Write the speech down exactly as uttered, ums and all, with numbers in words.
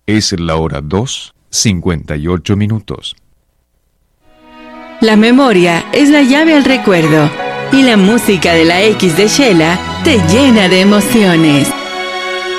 Es la hora dos, cincuenta y ocho minutos. La memoria es la llave al recuerdo y la música de la X de Shela te llena de emociones.